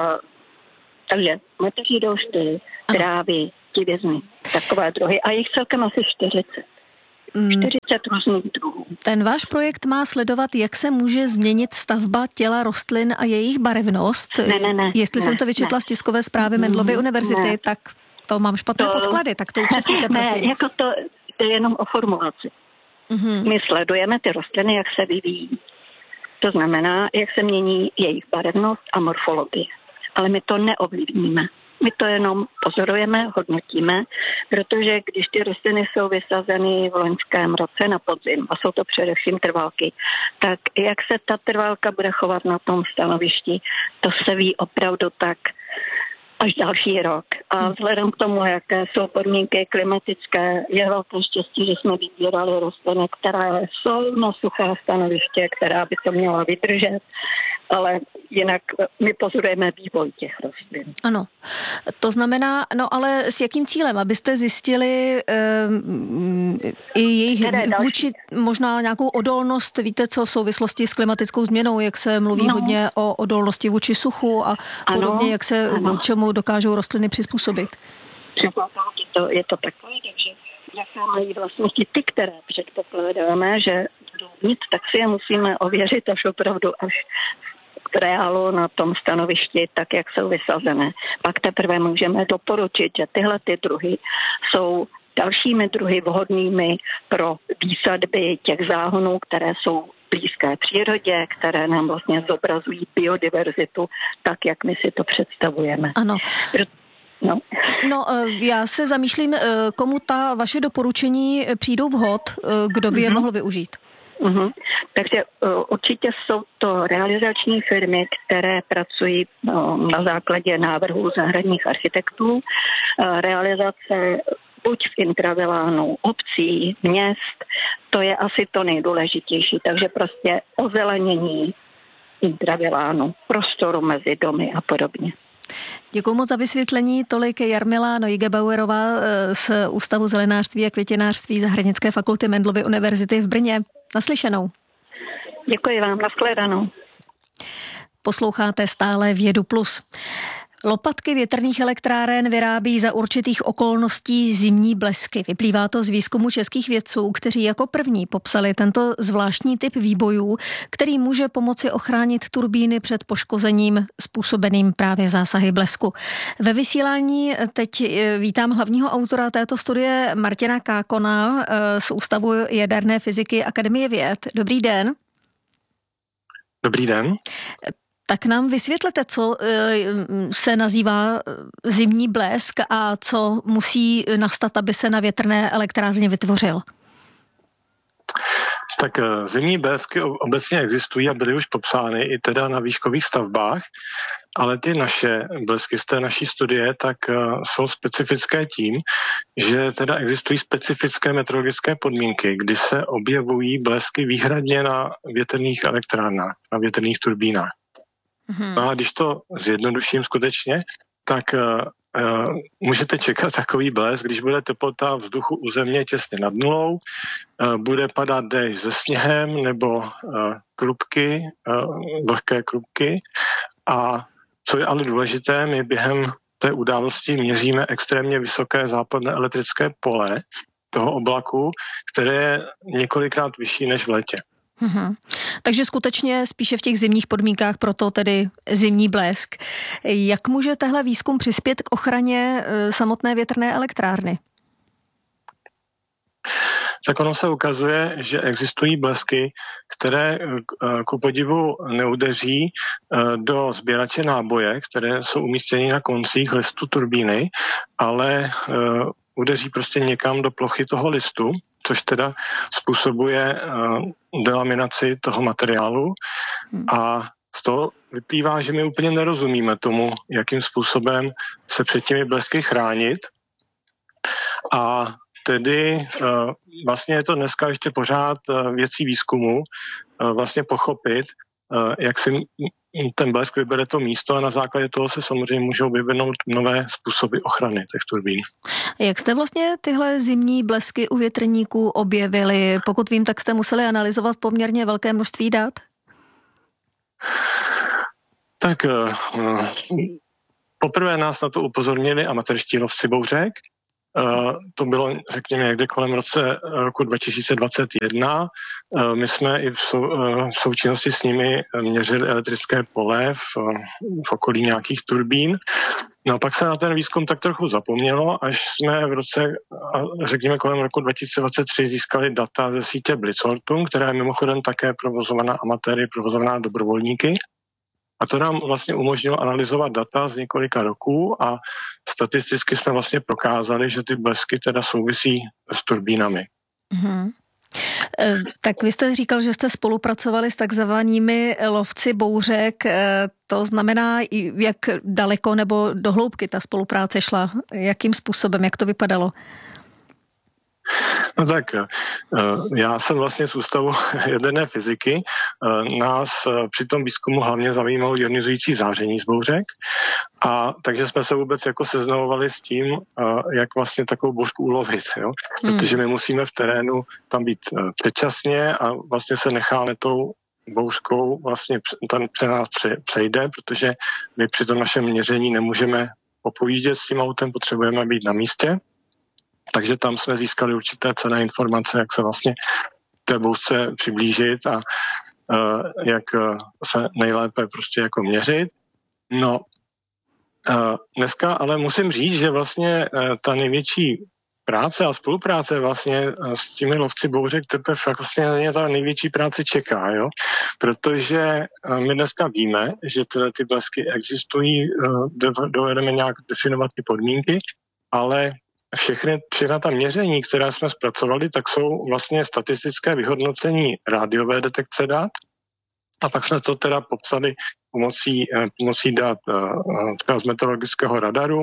Takže mateří doušky, trávy, tivězny, takové druhy. A jich celkem asi čtyřicet. čtyřicet různých druhů. Ten váš projekt má sledovat, jak se může změnit stavba těla rostlin a jejich barevnost. Ne, ne, ne. Jestli ne, jsem to vyčetla ne. z tiskové zprávy Mendelovy mm, univerzity, ne. tak to mám špatné to, podklady, tak to upřesníte, prosím. Ne, jako to, to je jenom o formulaci. Mm-hmm. My sledujeme ty rostliny, jak se vyvíjí. To znamená, jak se mění jejich barevnost a morfologie. Ale my to neovlivníme. My to jenom pozorujeme, hodnotíme, protože když ty rostliny jsou vysazeny v loňském roce na podzim, a jsou to především trvalky, tak jak se ta trvalka bude chovat na tom stanovišti, to se ví opravdu tak až další rok. A vzhledem k tomu, jaké jsou podmínky klimatické, je velké štěstí, že jsme vybírali rostliny, které jsou na suché stanoviště, která by to měla vydržet, ale jinak my pozorujeme vývoj těch rostlin. Ano, to znamená, no ale s jakým cílem? Abyste zjistili um, i jejich vůči, možná nějakou odolnost, víte co, v souvislosti s klimatickou změnou, jak se mluví no. hodně o odolnosti vůči suchu a ano, podobně, jak se ano. čemu dokážou rostliny přizpůsobit. Je to, je to takové, takže jaké mají vlastnosti ty, které předpokládáme, že budou mít, tak si je musíme ověřit až opravdu až v reálu na tom stanovišti, tak jak jsou vysazené. Pak teprve můžeme doporučit, že tyhle ty druhy jsou dalšími druhy vhodnými pro výsadby těch záhonů, které jsou blízké přírodě, které nám vlastně zobrazují biodiverzitu tak, jak my si to představujeme. Ano. No. no, já se zamýšlím, komu ta vaše doporučení přijdou vhod, kdo by je mohl využít. Uhum. Takže uh, určitě jsou to realizační firmy, které pracují uh, na základě návrhů zahradních architektů. Uh, realizace buď v intravilánu obcí, měst, to je asi to nejdůležitější. Takže prostě ozelenění intravilánu, prostoru mezi domy a podobně. Děkuji moc za vysvětlení. Tolik Jarmila Neugebauerová z Ústavu zelenářství a květinářství Zahradnické fakulty Mendelovy univerzity v Brně. Naslyšenou. Děkuji vám, nashledanou. Posloucháte stále Vědu plus. Lopatky větrných elektráren vyrábí za určitých okolností zimní blesky. Vyplývá to z výzkumu českých vědců, kteří jako první popsali tento zvláštní typ výbojů, který může pomoci ochránit turbíny před poškozením způsobeným právě zásahy blesku. Ve vysílání teď vítám hlavního autora této studie Martina Kákona z Ústavu jaderné fyziky Akademie věd. Dobrý den. Dobrý den. Tak nám vysvětlete, co se nazývá zimní blesk a co musí nastat, aby se na větrné elektrárně vytvořil. Tak zimní blesky obecně existují a byly už popsány i teda na výškových stavbách, ale ty naše blesky z té naší studie tak jsou specifické tím, že teda existují specifické meteorologické podmínky, kdy se objevují blesky výhradně na větrných elektrárnách, na větrných turbínách. No a když to zjednoduším skutečně, tak uh, uh, můžete čekat takový blesk, když bude teplota vzduchu u země těsně nad nulou, uh, bude padat déšť se sněhem nebo uh, krupky, uh, vlhké krupky. A co je ale důležité, my během té události měříme extrémně vysoké západné elektrické pole toho oblaku, které je několikrát vyšší než v létě. Uhum. Takže skutečně spíše v těch zimních podmínkách, proto tedy zimní blesk. Jak může tehle výzkum přispět k ochraně samotné větrné elektrárny? tak ono se ukazuje, že existují blesky, které ku podivu neudeří do sběrače náboje, které jsou umístěny na koncích listu turbíny, ale udeří prostě někam do plochy toho listu, což teda způsobuje delaminaci toho materiálu a z toho vyplývá, že my úplně nerozumíme tomu, jakým způsobem se před těmi blesky chránit. A tedy vlastně je to dneska ještě pořád věcí výzkumu vlastně pochopit, jak si ten blesk vybere to místo a na základě toho se samozřejmě můžou vyvinout nové způsoby ochrany těch turbín. Jak jste vlastně tyhle zimní blesky u větrníků objevili? Pokud vím, tak jste museli analyzovat poměrně velké množství dat? Tak poprvé nás na to upozornili amatérští lovci bouřek. To bylo, řekněme, někde kolem roce, roku dva tisíce dvacet jedna. My jsme i v, sou, v součinnosti s nimi měřili elektrické pole v, v okolí nějakých turbín. No a pak se na ten výzkum tak trochu zapomnělo, až jsme v roce, řekněme kolem roku dva tisíce dvacet tři získali data ze sítě Blitzortum, která je mimochodem také provozovaná amatéry, provozovaná dobrovolníky. A to nám vlastně umožnilo analyzovat data z několika roků a statisticky jsme vlastně prokázali, že ty blesky teda souvisí s turbínami. Mm-hmm. Tak vy jste říkal, že jste spolupracovali s takzvanými lovci bouřek. To znamená, jak daleko nebo do hloubky ta spolupráce šla? Jakým způsobem? Jak to vypadalo? No tak, já jsem vlastně z ústavu jaderné fyziky. Nás při tom výzkumu hlavně zajímalo ionizující záření z bouřek, a takže jsme se vůbec jako seznamovali s tím, jak vlastně takovou bouřku ulovit, jo? Protože my musíme v terénu tam být předčasně a vlastně se necháme tou bouřkou vlastně ten pře nás přejde, protože my při tom našem měření nemůžeme popojíždět s tím autem, potřebujeme být na místě. Takže tam jsme získali určité cenné informace, jak se vlastně té bouřce přiblížit a uh, jak se nejlépe prostě jako měřit. No, uh, dneska ale musím říct, že vlastně uh, ta největší práce a spolupráce vlastně uh, s těmi lovci bouřek teprve vlastně ta největší práce čeká, jo? Protože uh, my dneska víme, že tyhle ty blesky existují, uh, dovedeme nějak definovat ty podmínky, ale Všechny, všechna ta měření, která jsme zpracovali, tak jsou vlastně statistické vyhodnocení rádiové detekce dat. A pak jsme to teda popsali pomocí, pomocí dat z meteorologického radaru.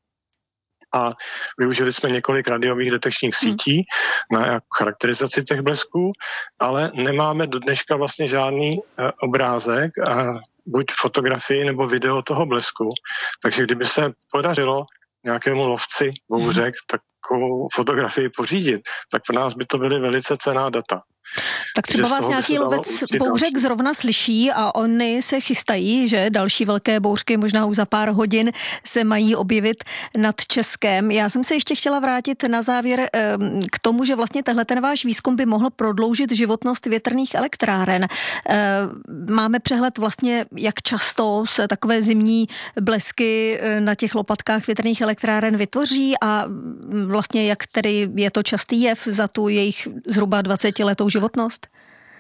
A využili jsme několik radiových detekčních sítí na charakterizaci těch blesků, ale nemáme do dneška vlastně žádný obrázek, buď fotografii nebo video toho blesku. Takže kdyby se podařilo nějakému lovci bouřek takovou fotografii pořídit, tak pro nás by to byly velice cenná data. Tak třeba vás nějaký lovec bouřek další. Zrovna slyší a oni se chystají, že další velké bouřky možná už za pár hodin se mají objevit nad Českem. Já jsem se ještě chtěla vrátit na závěr k tomu, že vlastně tenhle ten váš výzkum by mohl prodloužit životnost větrných elektráren. Máme přehled vlastně, jak často se takové zimní blesky na těch lopatkách větrných elektráren vytvoří a vlastně jak tedy je to častý jev za tu jejich zhruba dvacetiletou životnost?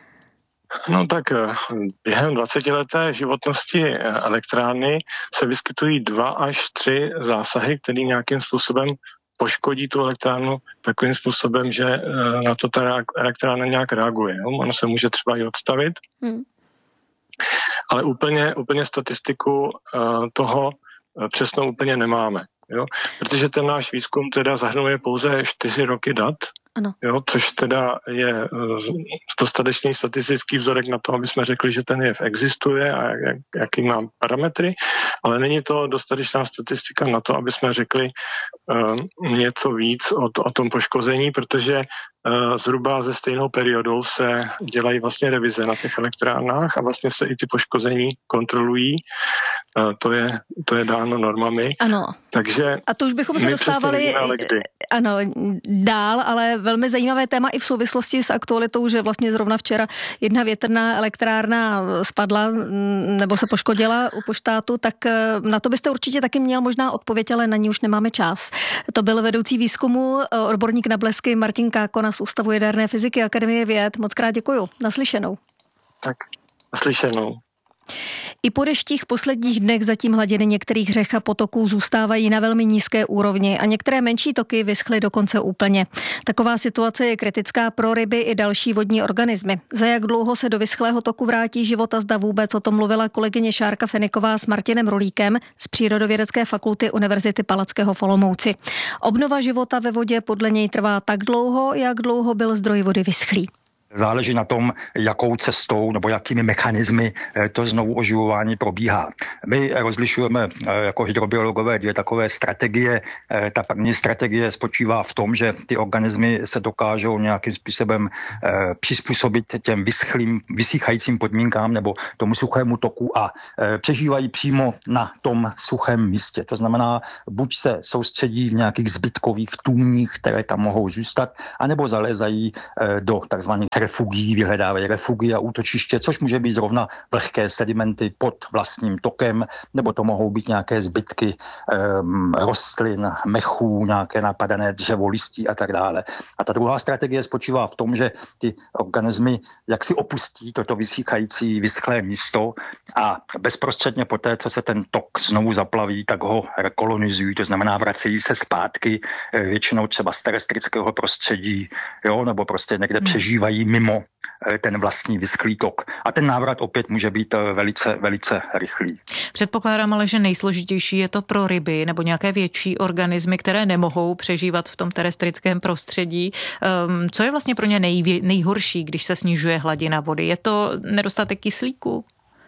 No tak během dvacetileté životnosti elektrárny se vyskytují dva až tři zásahy, které nějakým způsobem poškodí tu elektrárnu takovým způsobem, že na to ta elektrárna nějak reaguje. Jo? Ono se může třeba i odstavit. Hmm. Ale úplně, úplně statistiku toho přesnou úplně nemáme. Jo? Protože ten náš výzkum teda zahrnuje pouze čtyři roky dat, ano. Jo, což teda je dostatečný statistický vzorek na to, aby jsme řekli, že ten jev existuje a jak, jaký má parametry, ale není to dostatečná statistika na to, aby jsme řekli uh, něco víc o, to, o tom poškození, protože uh, zhruba ze stejnou periodou se dělají vlastně revize na těch elektrárnách a vlastně se i ty poškození kontrolují. Uh, to je, to je dáno normami. Ano. Takže a to už bychom se dostávali nevíme, ale kdy. Ano, dál, ale velmi zajímavé téma i v souvislosti s aktualitou, že vlastně zrovna včera jedna větrná elektrárna spadla nebo se poškodila u Poštátu, tak na to byste určitě taky měl možná odpověď, ale na ní už nemáme čas. To byl vedoucí výzkumu, odborník na blesky Martin Kákona z Ústavu jaderné fyziky Akademie věd. Moc krát děkuju. Naslyšenou. Tak, naslyšenou. I po deštích posledních dnech zatím hladiny některých řek a potoků zůstávají na velmi nízké úrovni a některé menší toky vyschly dokonce úplně. Taková situace je kritická pro ryby i další vodní organismy. Za jak dlouho se do vyschlého toku vrátí život a zda vůbec, o tom mluvila kolegyně Šárka Feniková s Martinem Rolíkem z Přírodovědecké fakulty Univerzity Palackého v Olomouci. Obnova života ve vodě podle něj trvá tak dlouho, jak dlouho byl zdroj vody vyschlý. Záleží na tom, jakou cestou nebo jakými mechanismy to znovu oživování probíhá. My rozlišujeme jako hydrobiologové dvě takové strategie. Ta první strategie spočívá v tom, že ty organismy se dokážou nějakým způsobem přizpůsobit těm vyschlým, vysychajícím podmínkám nebo tomu suchému toku a přežívají přímo na tom suchém místě. To znamená, buď se soustředí v nějakých zbytkových tůních, které tam mohou zůstat, anebo zalézají do takzvaných refugií, vyhledávají refugie a útočiště, což může být zrovna vlhké sedimenty pod vlastním tokem, nebo to mohou být nějaké zbytky um, rostlin, mechů, nějaké napadené dřevo, listí a tak dále. A ta druhá strategie spočívá v tom, že ty organismy jaksi opustí toto vysychající, vyschlé místo a bezprostředně poté, co se ten tok znovu zaplaví, tak ho rekolonizují, to znamená vracejí se zpátky, většinou třeba z terestrického prostředí, jo, nebo prostě někde hmm. přežívají mimo ten vlastní vyschlý tok. A ten návrat opět může být velice, velice rychlý. Předpokládám ale, že nejsložitější je to pro ryby nebo nějaké větší organismy, které nemohou přežívat v tom terestrickém prostředí. Co je vlastně pro ně nej, nejhorší, když se snižuje hladina vody? Je to nedostatek kyslíku?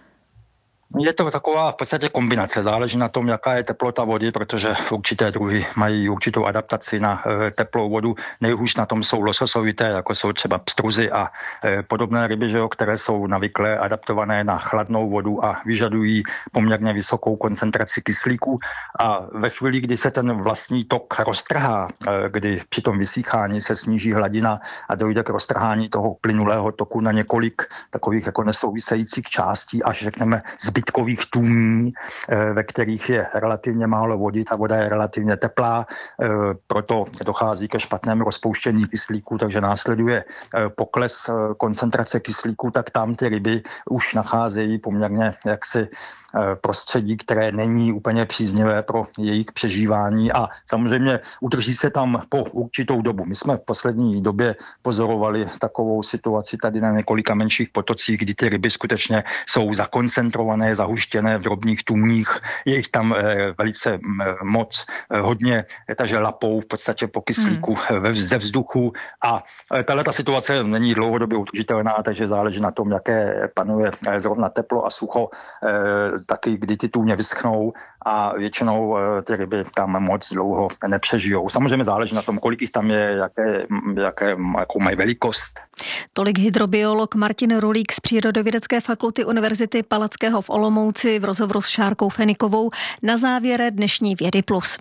Je to taková v podstatě kombinace. Záleží na tom, jaká je teplota vody, protože určité druhy mají určitou adaptaci na teplou vodu. Nejhůř na tom jsou lososovité, jako jsou třeba pstruzy a podobné ryby, že jo, které jsou navyklé, adaptované na chladnou vodu a vyžadují poměrně vysokou koncentraci kyslíku. A ve chvíli, kdy se ten vlastní tok roztrhá, kdy při tom vysychání se sníží hladina a dojde k roztrhání toho plynulého toku na několik takových jako nesouvisejících částí, až řekneme zbytkových tůní, ve kterých je relativně málo vody, ta voda je relativně teplá, proto dochází ke špatnému rozpouštění kyslíku, takže následuje pokles koncentrace kyslíku, tak tam ty ryby už nacházejí poměrně jaksi prostředí, které není úplně příznivé pro jejich přežívání a samozřejmě udrží se tam po určitou dobu. My jsme v poslední době pozorovali takovou situaci tady na několika menších potocích, kdy ty ryby skutečně jsou zakoncentrované, zahuštěné v drobných tůních, je jich tam velice moc, hodně, takže lapou v podstatě po kyslíku hmm. ze vzduchu a tato situace není dlouhodobě udržitelná, takže záleží na tom, jaké panuje zrovna teplo a sucho, taky kdy ty tůně vyschnou a většinou ty ryby tam moc dlouho nepřežijou. Samozřejmě záleží na tom, kolik jich tam je, jaké, jaké, jakou mají velikost. Tolik hydrobiolog Martin Rolík z Přírodovědecké fakulty Univerzity Palackého v Olomouci v rozhovoru s Šárkou Fenikovou. Na závěr dnešní Vědy plus.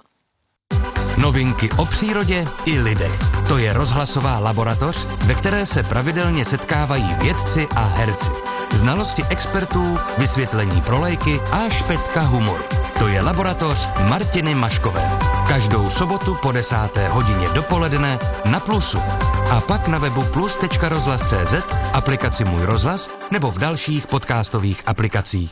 Novinky o přírodě i lidech. To je rozhlasová laboratoř, ve které se pravidelně setkávají vědci a herci. Znalosti expertů, vysvětlení pro lajky a špetka humoru. To je laboratoř Martiny Maškové. Každou sobotu po desáté hodině dopoledne na Plusu. A pak na webu plus tečka rozhlas tečka cé zet, aplikaci Můj rozhlas nebo v dalších podcastových aplikacích.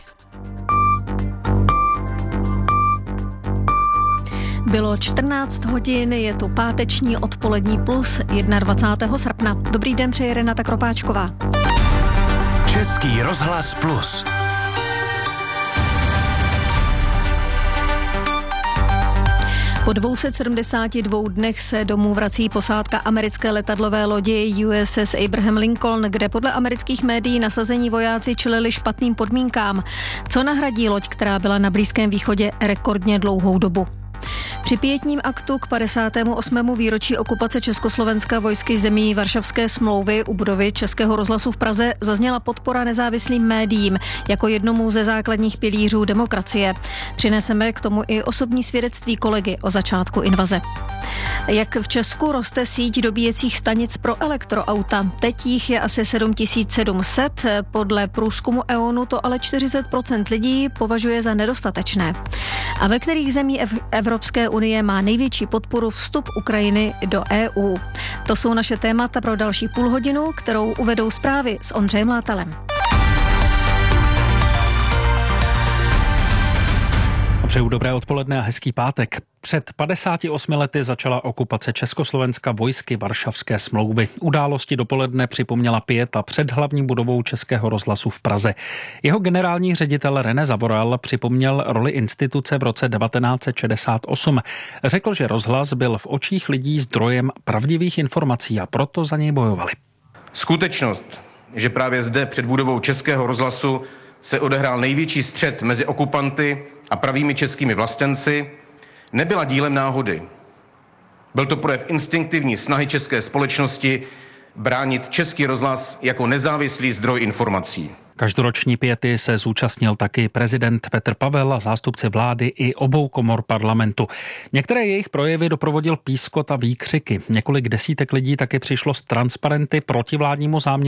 Bylo čtrnáct hodin, je tu páteční odpolední plus dvacátého prvního srpna. Dobrý den, přeje Renata Kropáčková. Český rozhlas plus. Po dvou set sedmdesáti dvou dnech se domů vrací posádka americké letadlové lodi U S S Abraham Lincoln, kde podle amerických médií nasazení vojáci čelili špatným podmínkám. Co nahradí loď, která byla na Blízkém východě rekordně dlouhou dobu? Při pietním aktu k padesátému osmému výročí okupace Československa vojsky zemí Varšavské smlouvy u budovy Českého rozhlasu v Praze zazněla podpora nezávislým médiím jako jednomu ze základních pilířů demokracie. Přineseme k tomu i osobní svědectví kolegy o začátku invaze. Jak v Česku roste síť dobíjecích stanic pro elektroauta. Teď jich je asi sedm tisíc sedm set, podle průzkumu E O N to ale čtyřicet procent lidí považuje za nedostatečné. A ve kterých zemí Evropské unie má největší podporu vstup Ukrajiny do E U? To jsou naše témata pro další půl hodinu, kterou uvedou zprávy s Ondřejem Látalem. Přeju dobré odpoledne a hezký pátek. Před padesáti osmi lety začala okupace Československa vojsky Varšavské smlouvy. Události dopoledne připomněla pieta před hlavní budovou Českého rozhlasu v Praze. Jeho generální ředitel René Zavoral připomněl roli instituce v roce devatenáct set šedesát osm. Řekl, že rozhlas byl v očích lidí zdrojem pravdivých informací a proto za něj bojovali. Skutečnost, že právě zde před budovou Českého rozhlasu se odehrál největší střet mezi okupanty a pravými českými vlastenci, nebyla dílem náhody. Byl to projev instinktivní snahy české společnosti bránit Český rozhlas jako nezávislý zdroj informací. Každoroční piety se zúčastnil taky prezident Petr Pavel a zástupci vlády i obou komor parlamentu. Některé jejich projevy doprovodil pískot a výkřiky. Několik desítek lidí taky přišlo s transparenty proti vládnímu záměru